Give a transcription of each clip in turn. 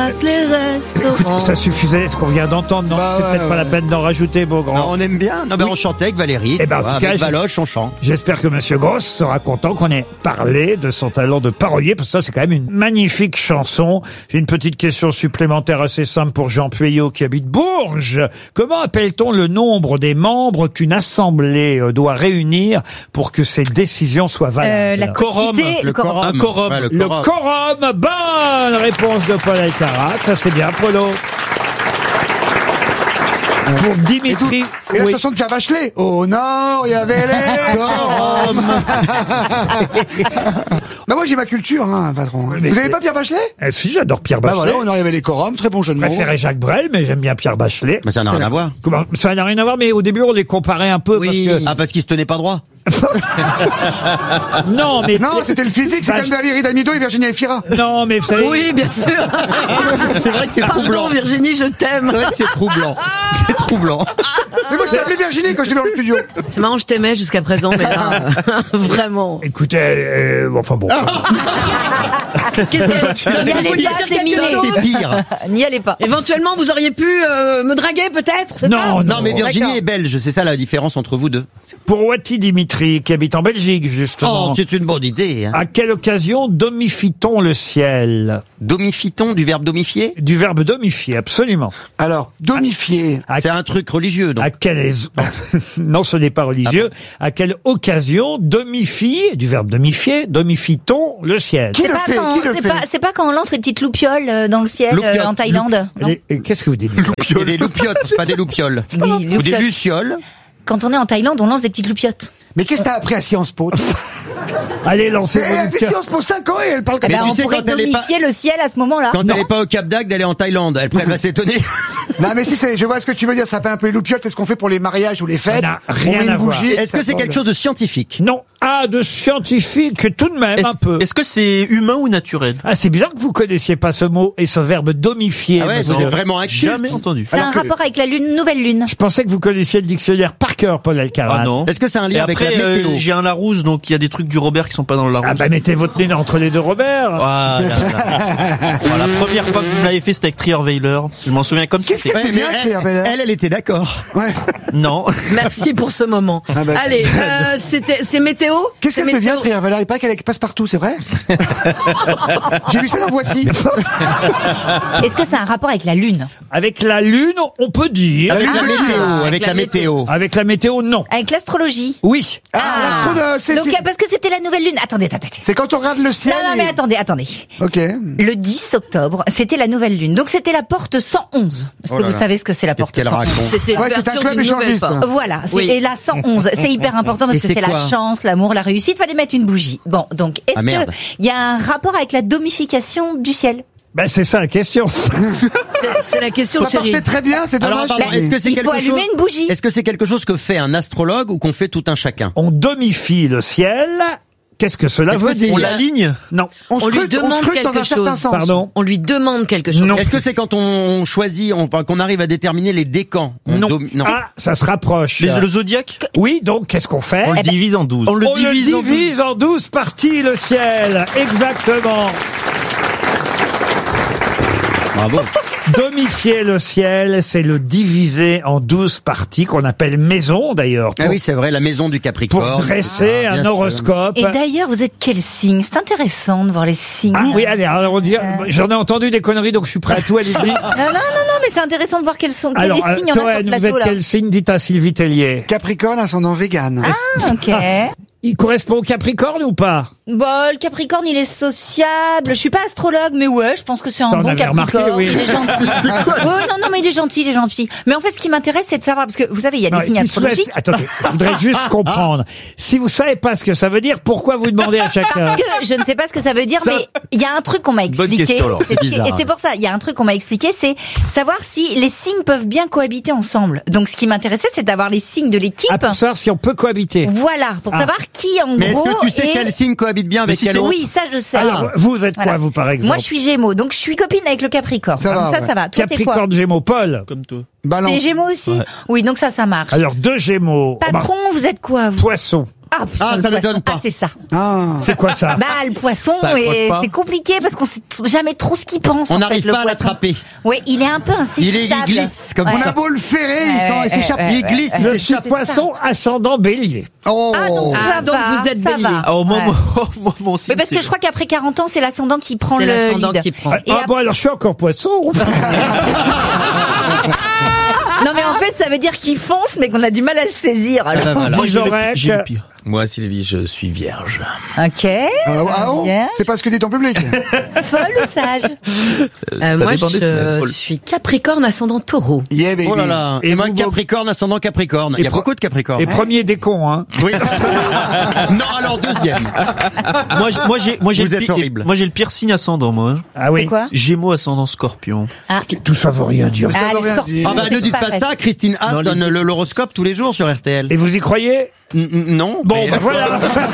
dépasse les restaurants. Écoute, ça suffisait ce qu'on vient d'entendre, non? C'est peut-être pas la peine d'en rajouter, Beaugrand. Non, on aime bien. Non, ben on chantait avec Valérie. Eh ben, en tout cas, avec Valoche, on chante. J'espère que Monsieur Gross sera content qu'on ait parlé de son talent de parolier, parce que ça, c'est quand même une magnifique chanson. J'ai une petite question supplémentaire assez simple pour Jean Pueyo qui habite Bourges. Comment appelle-t-on le nombre des membres qu'une assemblée doit réunir pour que ses décisions soient valables? La quotité, Le quorum. Un quorum. Ouais, Le quorum. Bonne réponse de Paul Alcarat. Ça, c'est bien, Polo. Pour Dimitri. Et la Oui. chanson de Pierre Bachelet. Au nord, il y avait les quorums. Bah moi j'ai ma culture, hein, patron. Mais Vous c'est- avez pas Pierre Bachelet? Eh, si, j'adore Pierre Bah Bachelet. voilà, au nord il y avait les quorums, très bon jeu de Je mots. préférais Jacques Brel, mais j'aime bien Pierre Bachelet. Mais ça n'a rien à voir. Comment, ça n'a rien à voir, mais au début, on les comparait un peu Oui. parce que... Ah, parce qu'il se tenait pas droit. Non, mais... Non, c'était le physique, c'est Bah, comme Valérie Damido et Virginie Efira. Non, mais vous savez... Oui, bien sûr. C'est vrai que c'est Pardon, troublant. Virginie, je t'aime. C'est vrai que c'est troublant. C'est troublant. Mais moi je t'appelais Virginie quand j'étais dans le studio. C'est marrant, je t'aimais jusqu'à présent, mais là, vraiment. Écoutez, enfin bon. Qu'est-ce que N'y allez pas, c'est miné. C'est pire. N'y allez pas. Éventuellement, vous auriez pu me draguer, peut-être, c'est ça Non, Non, mais Virginie D'accord. est belge. C'est ça la différence entre vous deux. Pour Wati Dimitri, qui habite en Belgique, justement. Oh, c'est une bonne idée. Hein. À quelle occasion domifie-t-on le ciel? Domifie-t-on du verbe domifier? Du verbe domifier, absolument. Alors, domifier. À, C'est un truc religieux, donc. à quelle... Non, ce n'est pas religieux. À quelle occasion du verbe domifier, domifie-t-on le ciel? Qui C'est le pas, fait? quand, Qui le c'est fait? pas, c'est pas quand on lance les petites loupioles dans le ciel Loupiotes. en Thaïlande. Non Qu'est-ce que vous dites? Il y a des loupiotes, pas des loupioles. Oui, Ou des loupiotes. lucioles. Quand on est en Thaïlande, on lance des petites loupiotes. Mais qu'est-ce que t'as appris à Sciences Po? Allez, lancez Elle a fait Sciences Po 5 ans et elle parle Eh comme Mais ben, tu on sais, pourrait quand elle est pas- domifier le ciel à ce moment-là. Quand elle n'est pas au Cap d'Agde, elle est en Thaïlande. Elle va s'étonner. Non mais si c'est, je vois ce que tu veux dire, ça s'appelle un peu les loupiotes, c'est ce qu'on fait pour les mariages ou les fêtes. n'a On rien met une à voir. bougie. Est-ce que c'est quelque chose de scientifique? Non. Ah, de scientifique, tout de même, un peu. Est-ce que c'est humain ou naturel? Ah, c'est bizarre que vous connaissiez pas ce mot et ce verbe domifier. Ah ouais, monsieur. vous êtes vraiment un culte. Jamais entendu. C'est un rapport avec la lune, nouvelle lune. Je pensais que vous connaissiez le dictionnaire par cœur, Paul Alcarat. Ah non. Est-ce que c'est un Et lien avec après, la météo? j'ai un Larousse, donc il y a des trucs du Robert qui sont pas dans le Larousse. Ah bah mettez votre nez entre les deux Robert. Voilà. Bon, la première fois que vous me l'avez fait, c'était avec Trierweiler. Je m'en souviens comme ça. Qu'est-ce qu'elle Ouais, fait mais bien, Claire Bellère? elle était d'accord. Ouais. Non. Merci pour ce moment. Ah bah, Allez, c'est météo. Qu'est-ce C'est qu'elle devient, météo. Claire Bellère? Il paraît qu'elle passe partout, c'est vrai? J'ai vu ça dans Voici. Est-ce que c'est un rapport avec la lune? Avec la lune, on peut dire. Avec la Ah, météo, avec avec la la météo. Avec la météo, non. Avec l'astrologie? Oui. Ah, l'astronome, Donc, parce que c'était la nouvelle lune. Attendez. c'est quand on regarde le ciel. Non, mais attendez. Ok. Le 10 octobre, c'était la nouvelle lune. Donc c'était la porte 111. Est-ce que vous savez ce que c'est la Qu'est-ce porte qu'elle 111? raconte? C'était Ouais, c'est un l'ouverture club d'une nouvelle échangiste. porte. Voilà, Oui. et la 111, c'est hyper important parce Et que c'est c'est la quoi chance, l'amour, la réussite. Fallait mettre une bougie. Bon, donc Ah, est-ce merde. que il y a un rapport avec la domification du ciel? Ben c'est ça la question. C'est la question, Ça chérie. partait très bien, c'est Alors, dommage. pardon, est-ce que c'est Il faut quelque chose? allumer une bougie. Est-ce que c'est quelque chose que fait un astrologue ou qu'on fait tout un chacun? On domifie le ciel. Qu'est-ce que cela Est-ce veut que c'est- dire? On l'aligne? Non. On lui demande dans quelque un certain chose. sens. Pardon. On lui demande quelque chose. Non. Est-ce que c'est quand on choisit, qu'on arrive à déterminer les décans? Non. Non. Ah, ça se rapproche. Le zodiaque? Oui, donc qu'est-ce qu'on fait? On le Eh ben, divise en 12. On le divise en 12 parties, le ciel. Exactement. Bravo. Domifier le ciel, c'est le diviser en 12 parties qu'on appelle maison d'ailleurs. Ah oui, c'est vrai, la maison du Capricorne. Pour dresser Ah, bien un sûr. horoscope. Et d'ailleurs, vous êtes quel signe? C'est intéressant de voir les signes. Ah oui, allez, alors on dit, j'en ai entendu des conneries, donc je suis prêt à tout, allez-y. Non, mais c'est intéressant de voir quels sont Alors, les signes il y en a sur Toen, le vous êtes plateau là. quel signe? Dites à Sylvie Tellier. Capricorne, ascendant vegan. Ah, ok. Il correspond au Capricorne ou pas? Bon, le Capricorne, il est sociable. Je suis pas astrologue, mais ouais, je pense que c'est un Ça, on bon avait remarqué, Capricorne. oui. Il est gentil. Oui, non, mais il est gentil. Mais en fait, ce qui m'intéresse, c'est de savoir, parce que vous savez, il y a des Non, signes si astrologiques. Attendez, je voudrais juste comprendre. Si vous savez pas ce que ça veut dire, pourquoi vous demandez à chacun? Parce que je ne sais pas ce que ça veut dire, mais il y a un truc qu'on m'a expliqué. question, alors, c'est bizarre. Et c'est pour ça, il y a un truc qu'on m'a expliqué, c'est savoir si les signes peuvent bien cohabiter ensemble. Donc, ce qui m'intéressait, c'est d'avoir les signes de l'équipe. Ah, pour savoir si on peut cohabiter. Voilà, pour savoir qui, en Mais est-ce gros, que tu sais est- quel signe cohabite bien avec si quel c'est- autre? Oui, ça, je sais. Alors, vous êtes quoi, Voilà. vous, par exemple? Moi, je suis Gémeaux, donc je suis copine avec le Capricorne. Ça va, Donc ça, ouais. ça va. Toi, t'es quoi? Capricorne, Gémeaux, Paul. Comme toi. Balance. T'es Gémeaux aussi? Ouais. Oui, donc ça marche. Alors, deux Gémeaux. Patron, vous êtes quoi, vous? Poisson. Ah, putain, Ah, le ça ne poisson. donne pas. Ah, c'est ça. Ah. C'est quoi ça? Bah, le poisson, Ça accroche et pas. c'est compliqué parce qu'on sait jamais trop ce qu'il pense. On en n'arrive fait, le pas à poisson. l'attraper. Oui, il est un peu insaisissable. Il glisse comme On ça. a beau le ferrer, il s'échappe. Il glisse, il Le s'échappe. poisson ascendant bélier. Oh. Ah, donc ça Ah, donc va, vous êtes ça bélier. va. Oh, Ouais. mon signe, Mais parce que c'est- je crois qu'après 40 ans, c'est l'ascendant qui prend C'est le l'ascendant lead. qui prend. Et Bon, alors je suis encore poisson. Non, mais en fait, ça veut dire qu'il fonce, mais qu'on a du mal à le saisir. Alors. Ah, voilà. Moi, j'ai Jean-Rec. le pire. Moi, Sylvie, je suis vierge. Ok. Ah bon? Bien. C'est pas ce que dit ton public. Folle ou sage? Ça Moi, dépend des semaines. je suis Capricorne ascendant Taureau. Yeah, baby. Oh là là. Et Et moi, vous, Capricorne, ascendant Capricorne. Il y a beaucoup de Capricorne. Et premier des cons, hein. Oui. Non, alors deuxième. Moi, j'ai Vous le êtes pire, horrible. moi, j'ai le pire signe ascendant, moi. Ah oui. C'est quoi? Gémeaux ascendant Scorpion. Tout ça veut rien dire. Ah, veut les rien scorpions, dire. Ah bah c'est ne dites pas facile. ça, Christine Haas Non, donne l'horoscope tous les jours sur RTL. Et vous y croyez? Non. Bon, mais, ben voilà.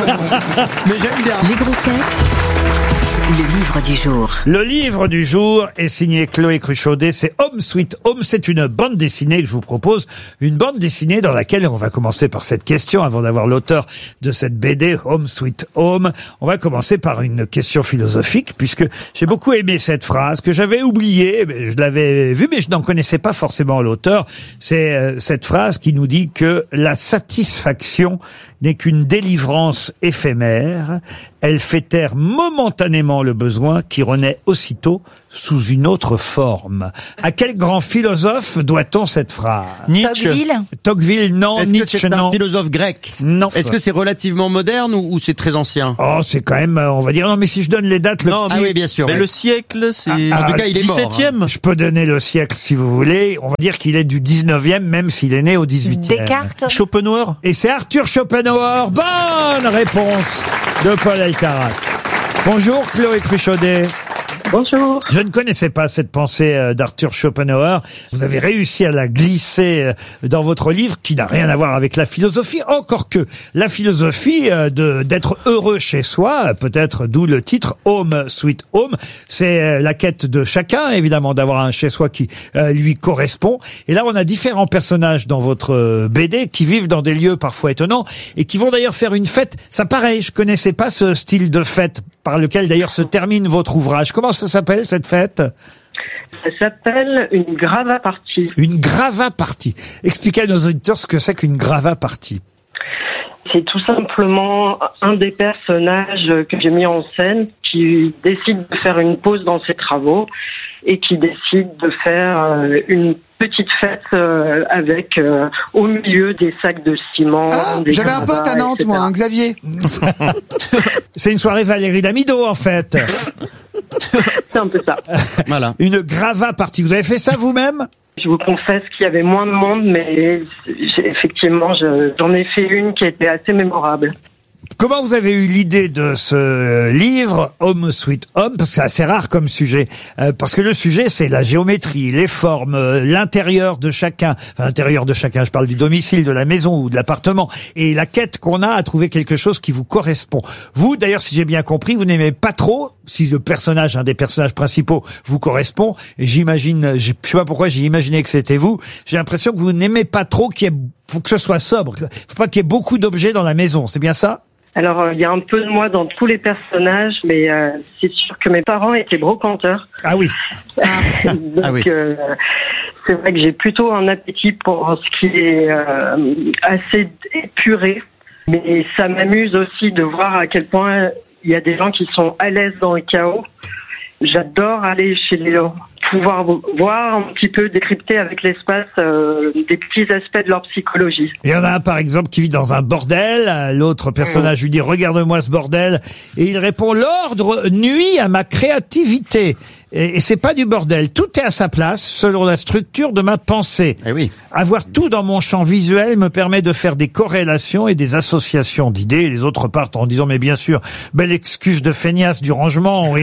mais j'aime bien. Les grosses têtes, le livre du jour. Le livre du jour est signé Chloé Cruchaudet, c'est Home Sweet Home, c'est une bande dessinée que je vous propose, une bande dessinée dans laquelle on va commencer par cette question avant d'avoir l'auteur de cette BD, Home Sweet Home. On va commencer par une question philosophique puisque j'ai beaucoup aimé cette phrase que j'avais oubliée, mais je l'avais vue mais je n'en connaissais pas forcément l'auteur. C'est cette phrase qui nous dit que la satisfaction n'est qu'une délivrance éphémère. Elle fait taire momentanément le besoin qui renaît aussitôt sous une autre forme. À quel grand philosophe doit-on cette phrase? Nietzsche. Tocqueville? Tocqueville, non. Est-ce que Nietzsche, c'est un non. philosophe grec? Non. Est-ce que c'est relativement moderne ou c'est très ancien? Oh, c'est quand même, on va dire, non, mais si je donne les dates, Non, Ah oui, bien sûr. Mais oui. le siècle, c'est... En tout cas, il est mort, 17e. je peux donner le siècle si vous voulez. On va dire qu'il est du 19e, même s'il est né au 18e. Descartes? Schopenhauer. Et c'est Arthur Schopenhauer. Bonne réponse de Paul Alcarat. Bonjour Chloé Cruchaudet. Bonjour. Je ne connaissais pas cette pensée d'Arthur Schopenhauer. Vous avez réussi à la glisser dans votre livre qui n'a rien à voir avec la philosophie. Encore que la philosophie d'être heureux chez soi, peut-être d'où le titre Home Sweet Home. C'est la quête de chacun, évidemment, d'avoir un chez soi qui lui correspond. Et là, on a différents personnages dans votre BD qui vivent dans des lieux parfois étonnants et qui vont d'ailleurs faire une fête. Ça, pareil, je connaissais pas ce style de fête par lequel d'ailleurs se termine votre ouvrage. Comment ça s'appelle cette fête? Ça s'appelle une grava party. Une grava party. Expliquez à nos auditeurs ce que c'est qu'une grava party. C'est tout simplement un des personnages que j'ai mis en scène qui décide de faire une pause dans ses travaux et qui décide de faire une petite fête avec au milieu des sacs de ciment. Ah, des j'avais un pote à gravats, Nantes, etc. moi, un Xavier. C'est une soirée Valérie Damido, en fait. C'est un peu ça. Voilà. Une grava party. Vous avez fait ça vous-même? Je vous confesse qu'il y avait moins de monde, mais effectivement, j'en ai fait une qui était assez mémorable. Comment vous avez eu l'idée de ce livre, Home Sweet Home? Parce que c'est assez rare comme sujet. Parce que le sujet, c'est la géométrie, les formes, l'intérieur de chacun. Enfin, l'intérieur de chacun, je parle du domicile, de la maison ou de l'appartement. Et la quête qu'on a à trouver quelque chose qui vous correspond. Vous, d'ailleurs, si j'ai bien compris, vous n'aimez pas trop, si le personnage, un des personnages principaux, vous correspond. Et j'imagine, je sais pas pourquoi j'ai imaginé que c'était vous. J'ai l'impression que vous n'aimez pas trop faut que ce soit sobre. Faut pas qu'il y ait beaucoup d'objets dans la maison. C'est bien ça? Alors, il y a un peu de moi dans tous les personnages, mais c'est sûr que mes parents étaient brocanteurs. Ah oui. Donc, Ah oui. c'est vrai que j'ai plutôt un appétit pour ce qui est assez épuré. Mais ça m'amuse aussi de voir à quel point il y a des gens qui sont à l'aise dans le chaos. J'adore aller chez les gens, pouvoir voir un petit peu, décrypter avec l'espace des petits aspects de leur psychologie. Il y en a un, par exemple, qui vit dans un bordel. L'autre personnage lui dit « Regarde-moi ce bordel ». Et il répond « L'ordre nuit à ma créativité ». Et c'est pas du bordel. Tout est à sa place selon la structure de ma pensée. Eh oui. Avoir tout dans mon champ visuel me permet de faire des corrélations et des associations d'idées. Les autres partent en disant « Mais bien sûr, belle excuse de feignasse du rangement, oui ».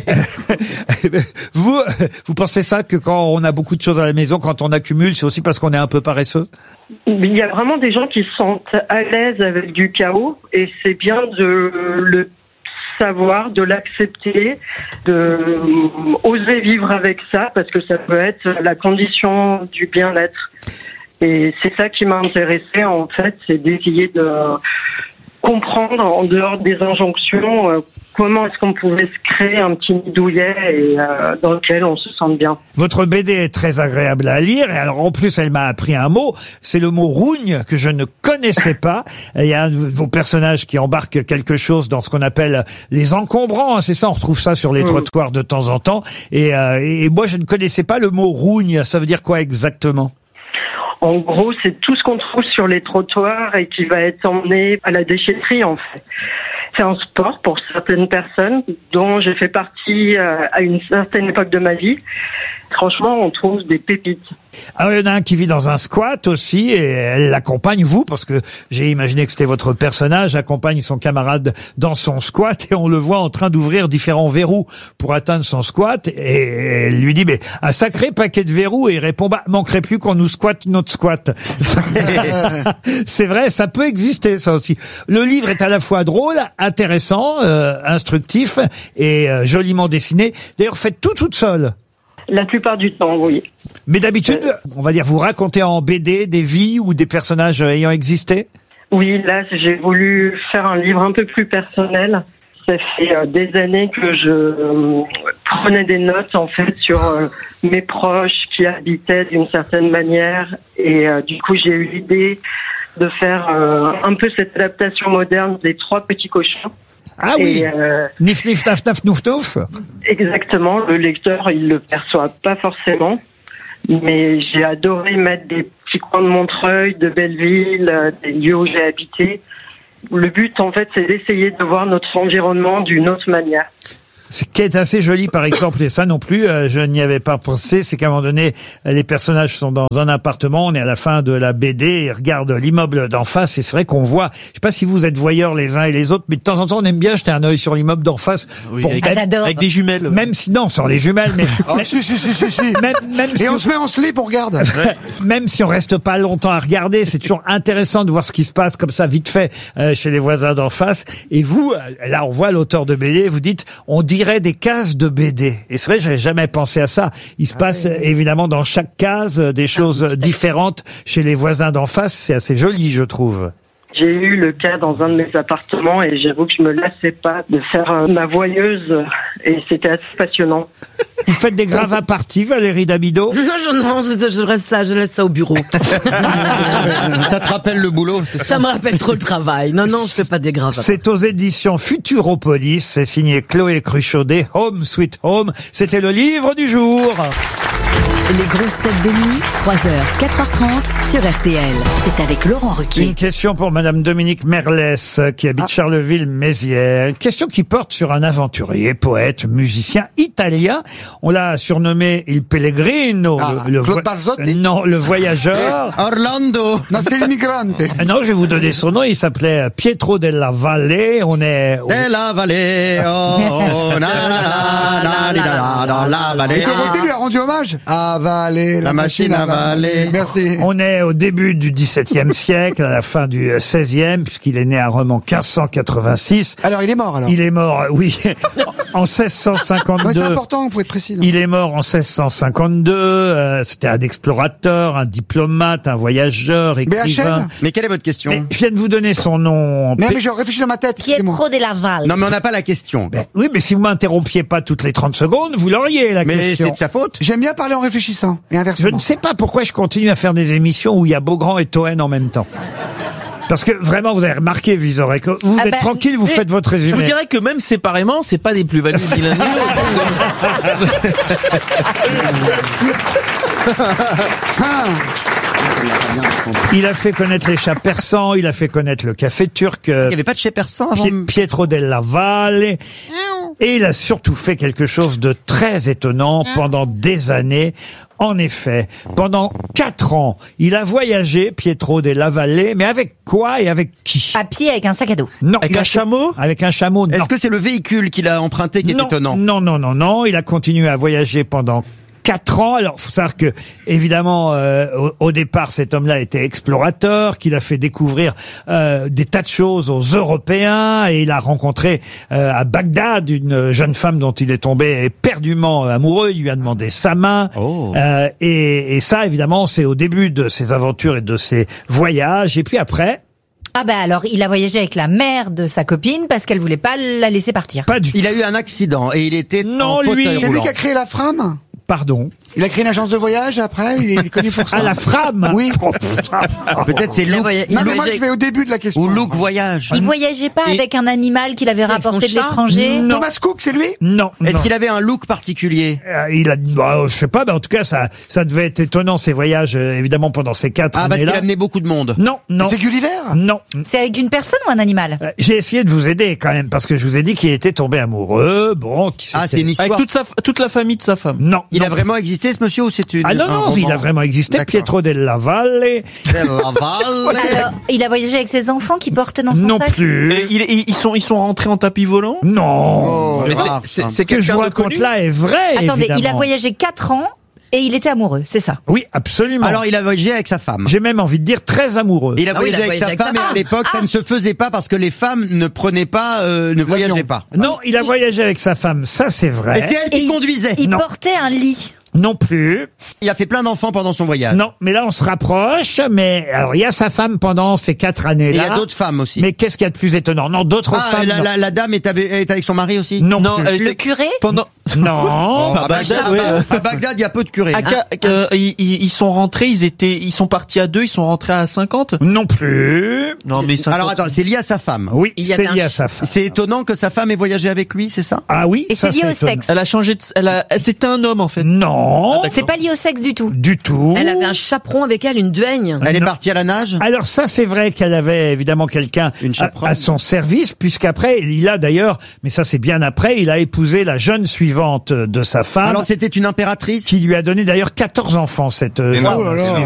Vous pensez ça, que quand on a beaucoup de choses à la maison, quand on accumule, c'est aussi parce qu'on est un peu paresseux? Il y a vraiment des gens qui se sentent à l'aise avec du chaos et c'est bien de le savoir, de l'accepter, de oser vivre avec ça parce que ça peut être la condition du bien-être. Et c'est ça qui m'a intéressée en fait, c'est d'essayer de comprendre, en dehors des injonctions, comment est-ce qu'on pouvait se créer un petit nid douillet et dans lequel on se sente bien. Votre BD est très agréable à lire, et alors en plus elle m'a appris un mot, c'est le mot rougne que je ne connaissais pas. Il y a un de vos personnages qui embarque quelque chose dans ce qu'on appelle les encombrants, c'est ça, on retrouve ça sur les trottoirs de temps en temps, et moi je ne connaissais pas le mot rougne, ça veut dire quoi exactement ? En gros, c'est tout ce qu'on trouve sur les trottoirs et qui va être emmené à la déchetterie, en fait. C'est un sport pour certaines personnes, dont j'ai fait partie à une certaine époque de ma vie. Franchement, on trouve des pépites. Alors, il y en a un qui vit dans un squat aussi, et elle l'accompagne, vous, parce que j'ai imaginé que c'était votre personnage, accompagne son camarade dans son squat, et on le voit en train d'ouvrir différents verrous pour atteindre son squat, et elle lui dit, mais un sacré paquet de verrous, et il répond, bah, manquerait plus qu'on nous squatte notre squat. C'est vrai, ça peut exister, ça aussi. Le livre est à la fois drôle, intéressant, instructif, et joliment dessiné. D'ailleurs, faites tout toute seule. La plupart du temps, oui. Mais d'habitude, on va dire, vous racontez en BD des vies ou des personnages ayant existé ? Oui, là, j'ai voulu faire un livre un peu plus personnel. Ça fait des années que je prenais des notes, en fait, sur mes proches qui habitaient d'une certaine manière. Et du coup, j'ai eu l'idée de faire un peu cette adaptation moderne des 3 petits cochons. Ah oui, nif nif naf naf nouf nouf. Exactement, le lecteur il le perçoit pas forcément, mais j'ai adoré mettre des petits coins de Montreuil, de Belleville, des lieux où j'ai habité. Le but en fait c'est d'essayer de voir notre environnement d'une autre manière. Ce qui est assez joli, par exemple, et ça non plus, je n'y avais pas pensé, c'est qu'à un moment donné, les personnages sont dans un appartement, on est à la fin de la BD, ils regardent l'immeuble d'en face, et c'est vrai qu'on voit, je sais pas si vous êtes voyeurs les uns et les autres, mais de temps en temps, on aime bien jeter un œil sur l'immeuble d'en face. Oui, pour avec des jumelles. Même si, non, sans les jumelles, mais... Oh, si. Même Et si on se met en slip, on regarde. même si on reste pas longtemps à regarder, c'est toujours intéressant de voir ce qui se passe comme ça, vite fait, chez les voisins d'en face. Et vous, là, on voit l'auteur de BD, vous dites, on dirait des cases de BD. Et c'est vrai, j'avais jamais pensé à ça. Il se passe évidemment dans chaque case des choses différentes chez les voisins d'en face. C'est assez joli, je trouve. J'ai eu le cas dans un de mes appartements et j'avoue que je me lassais pas de faire ma voyeuse et c'était assez passionnant. Vous faites des graves à partie, Valérie Damido? Non, je reste là, je laisse ça au bureau. Ça te rappelle le boulot, c'est ça? Ça me rappelle trop le travail. Non, je fais pas des graves. C'est aux éditions Futuropolis, c'est signé Chloé Cruchaudet, Home Sweet Home. C'était le livre du jour. Les grosses têtes de nuit, 3h, 4h30 sur RTL. C'est avec Laurent Ruquier. Une question pour Madame Dominique Merlès, qui habite Charleville-Mézières. Une question qui porte sur un aventurier, poète, musicien italien. On l'a surnommé Il Pellegrino. Claude Barzotti. Non, le voyageur. Orlando. Non, c'était l'immigrante. Non, je vais vous donner son nom. Il s'appelait Pietro della Valle. On est De la vallée, oh, dans la vallée. Et Dorothée lui a rendu hommage. Avaler, la machine à avaler. Merci. On est au début du XVIIe siècle, à la fin du XVIe, puisqu'il est né à Rome en 1586. Alors, il est mort, alors. Il est mort, oui, en 1652. Ouais, c'est important, faut être précis. Il est mort en 1652. C'était un explorateur, un diplomate, un voyageur, écrivain. BHL. Mais quelle est votre question? Mais je viens de vous donner son nom. Mais je réfléchis dans ma tête. Pietro della Valle. Non, mais on n'a pas la question. Oui, mais si vous m'interrompiez pas toutes les 30 secondes, vous l'auriez, la Mais question. c'est de sa faute. J'aime bien parler en réfléchissant. Et Je inversement. ne sais pas pourquoi je continue à faire des émissions où il y a Beaugrand et Toen en même temps. Parce que vraiment, vous avez remarqué, Vizorek, que vous êtes tranquille, vous faites votre résumé. Je vous dirais que même séparément, c'est pas des plus-values ni l'un ni l'autre. Il a fait connaître les chats persans, il a fait connaître le café turc, Il n'y avait pas de chez persan avant. Pietro della Valle. Et il a surtout fait quelque chose de très étonnant pendant des années. En effet, pendant 4 ans, il a voyagé, Pietro della Valle, mais avec quoi et avec qui? À pied avec un sac à dos. Non. Avec un chameau? Avec un chameau, non. Est-ce que c'est le véhicule qu'il a emprunté qui est étonnant? Non. Il a continué à voyager pendant 4 ans. Alors, faut savoir que, évidemment, au départ, cet homme-là était explorateur, qu'il a fait découvrir des tas de choses aux Européens, et il a rencontré à Bagdad une jeune femme dont il est tombé éperdument amoureux. Il lui a demandé sa main. Et ça, évidemment, c'est au début de ses aventures et de ses voyages. Et puis après, Ah bah alors, il a voyagé avec la mère de sa copine parce qu'elle voulait pas la laisser partir. Pas du tout. Il a eu un accident et il était Non, en lui, fauteuil C'est lui roulant. qui a créé la Fram. Pardon. Il a créé une agence de voyage après, il est connu pour ça. À la Fram. Oui. Peut-être c'est Il a Look, voyagé- Non, mais il moi, a je vais au début de la question. ou Look Voyage. Il voyageait pas Et- avec un animal qu'il avait C'est avec rapporté son de chat l'étranger. Non. Thomas Cook, c'est lui? Non. Est-ce non. qu'il avait un look particulier? Il a, je sais pas, mais en tout cas, ça devait être étonnant, ces voyages, évidemment, pendant ces 4 Ah, parce qu'il années-là. amenait beaucoup de monde. Non, non. C'est Gulliver? Non. C'est avec une personne ou un animal? J'ai essayé de vous aider quand même, parce que je vous ai dit qu'il était tombé amoureux, bon, qui Ah, c'est une Avec histoire. toute la famille de sa femme. Non. Il non. a vraiment existé, ce monsieur, ou c'est une... Ah non, un non, roman il a vraiment existé, D'accord. Pietro della Valle. Alors, il a voyagé avec ses enfants qui portent dans son Non sac? plus. Et ils sont rentrés en tapis volant. Non. Mais Ce que je vous raconte là est vrai, Attendez, évidemment. il a voyagé 4 ans et il était amoureux, c'est ça? Oui, absolument. Alors, il a voyagé avec sa femme. J'ai même envie de dire très amoureux. Et il a Ah oui, voyagé avec sa femme, et à l'époque, ça ne se faisait pas parce que les femmes ne prenaient pas, ne voyageaient pas. Non, il a voyagé avec sa femme, ça c'est vrai. Et c'est elle qui conduisait. Il Non. portait un lit. Non plus. Il a fait plein d'enfants pendant son voyage. Non, mais là on se rapproche. Mais alors il y a sa femme pendant ces 4 Et années-là. il y a d'autres femmes aussi. Mais qu'est-ce qu'il y a de plus étonnant? Non, d'autres Ah, femmes. non. la dame est avec son mari aussi? Non, Non, plus. Le curé? Pendant Non. À Bagdad, ouais, à Bagdad, il y a peu de curés. ils sont rentrés, ils sont partis à 2, ils sont rentrés à 50. Non plus. Non mais 50. Alors attends, c'est lié à sa femme. Oui, Il y a c'est un lié à ch- sa femme. C'est étonnant que sa femme ait voyagé avec lui, c'est ça? Ah oui, Et ça c'est lié au étonnant. sexe? Elle a changé c'était un homme en fait. Non, Ah, C'est pas lié au sexe du tout. du tout. Elle avait un chaperon avec elle, une duègne. Elle est Non. partie à la nage? Alors ça, c'est vrai qu'elle avait évidemment quelqu'un Une à, chaperonne. à son service, puisqu'après, il a d'ailleurs, mais ça c'est bien après, il a épousé la jeune suivante de sa femme, Alors c'était une impératrice? qui lui a donné d'ailleurs 14 enfants, cette Oh là là.